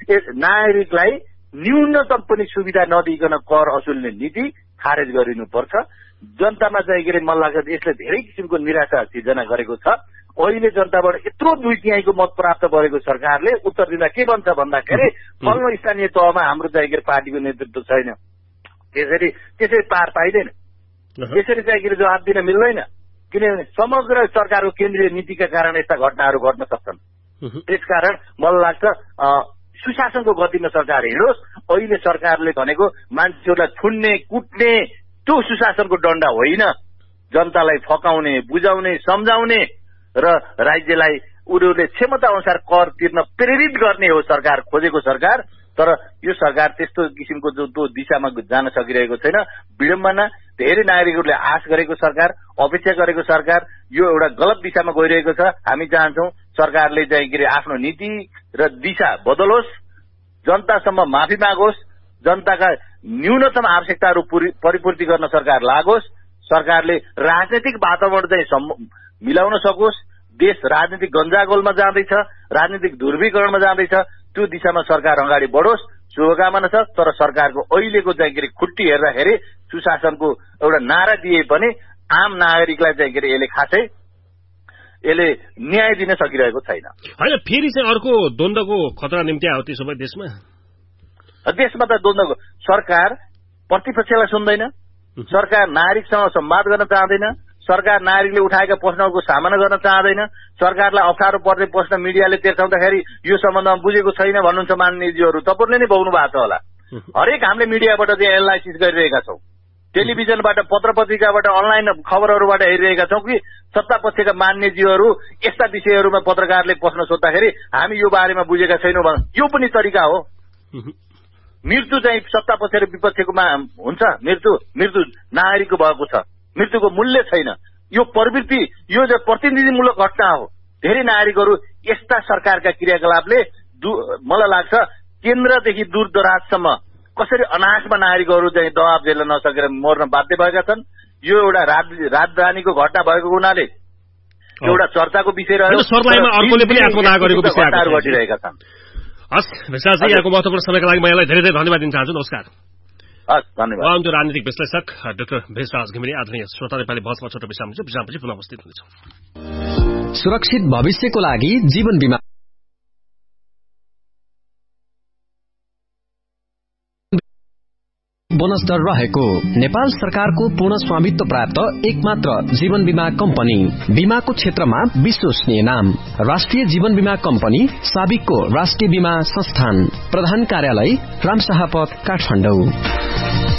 नागरिकलाई न्यूनतम पनि सुविधा नदिइकन कर असुल्ने नीति खारेज गरिनुपर्छ। जनतामा चाहिँ के अरे मलाई लाग्छ यसले धेरै किसिमको निराशा सिर्जना गरेको छ। अहिले जनताबाट यत्रो 2/3 मत प्राप्त गरेको सरकारले उत्तर दिँदा के भन्छ भन्दाखेरि फल्लो स्थानीय तहमा हाम्रो चाहिँ के अरे पार्टीको नेतृत्व छैन, त्यसरी पार पाइँदैन, त्यसरी चाहिँ के अरे जवाब दिन मिल्दैन, किनभने समग्र सरकारको केन्द्रीय नीतिका कारण यस्ता घटनाहरू घट्न सक्छन्। त्यसकारण मलाई लाग्छ सुशासनको गतिमा सरकार हिँडोस्। अहिले सरकारले भनेको मान्छेहरूलाई छुन्ने कुट्ने त्यो सुशासनको डण्डा होइन, जनतालाई फकाउने बुझाउने सम्झाउने र राज्यलाई उनीहरूले क्षमता अनुसार कर तिर्न प्रेरित गर्ने हो सरकार खोजेको सरकार। तर यो सरकार त्यस्तो किसिमको जो दिशामा जान सकिरहेको छैन। विडम्बना धेरै नागरिकहरूले आश गरेको सरकार, अपेक्षा गरेको सरकार यो एउटा गलत दिशामा गइरहेको छ। हामी चाहन्छौँ सरकारले चाहिँ के अरे आफ्नो नीति र दिशा बदलोस्, जनतासम्म माफी मागोस्, जनताका न्यूनतम आवश्यकताहरू परिपूर्ति गर्न सरकार लागोस्, सरकारले राजनैतिक वातावरण चाहिँ मिलाउन सकोस्। देश राजनीतिक गन्जागोलमा जाँदैछ, राजनीतिक ध्रुवीकरणमा जाँदैछ, त्यो दिशामा सरकार अगाडि बढोस्, शुभकामना छ। तर सरकारको अहिलेको चाहिँ के अरे खुट्टी हेर्दाखेरि सुशासनको एउटा नारा दिए पनि आम नागरिकलाई चाहिँ के अरे यसले न्याय दिन सकिरहेको छैन। होइन, फेरि चाहिँ अर्को द्वन्द्वको खतरा निम्ति आयो त्यसो भए देशमा त द्वन्द्वको सरकार प्रतिपक्षलाई सुन्दैन, सरकार नागरिकसँग संवाद गर्न चाहँदैन, सरकार नागरिकले उठाएका प्रश्नहरूको सामना गर्न चाहँदैन, सरकारलाई अप्ठ्यारो पर्ने प्रश्न मिडियाले तेर्साउँदाखेरि यो सम्बन्धमा बुझेको छैन भन्नुहुन्छ माननीयज्यूहरू। तपाईँले नै बोल्नु भएको छ होला। हरेक हामीले मिडियाबाट चाहिँ एनालाइसिस गरिरहेका छौँ, टेलिभिजनबाट, पत्र पत्रिकाबाट, अनलाइन खबरहरूबाट हेरिरहेका छौँ कि सत्ता पक्षका मान्यज्यूहरू यस्ता विषयहरूमा पत्रकारले प्रश्न सोद्धाखेरि हामी यो बारेमा बुझेका छैनौँ भन्छ। यो पनि तरिका हो। मृत्यु चाहिँ सत्ता पक्ष र विपक्षकोमा हुन्छ, मृत्यु नागरिकको भएको छ, मृत्युको मूल्य छैन। यो प्रवृत्ति, यो प्रतिनिधिमूलक घटना हो। धेरै नागरिकहरू यस्ता सरकारका क्रियाकलापले मलाई लाग्छ केन्द्रदेखि दूर दराजसम्म कसरी अनासमा नागरिकहरू चाहिँ दबाब झेल्न नसकेर मर्न बाध्य भएका छन्। यो एउटा राजधानीको घटना भएको हुनाले एउटा चर्चाको विषय रह्यो। घटनाहरू घटिरहेका छन्। हस् भेषराजजी, यहाँको महत्त्वपूर्ण समयका लागि म यहाँलाई धेरै धेरै धन्यवाद दिन चाहन्छु। नमस्कार। हस्, धन्यवाद। राजनीतिक विश्लेषक डाक्टर भेषराज घिमिरे। आदरणीय श्रोता, नेपाली बहसमा छोटो विश्रामपछि पुनः उपस्थित हुनेछौँ। सुरक्षित भविष्यको लागि जीवन बीमा बोनस दर रहेको नेपाल सरकारको पूर्ण स्वामित्व प्राप्त एकमात्र जीवन बीमा कम्पनी, बीमाको क्षेत्रमा विश्वसनीय नाम राष्ट्रिय जीवन बीमा कम्पनी, साबिकको राष्ट्रिय बीमा संस्थान, प्रधान कार्यालय रामशाह पथ, काठमाडौँ।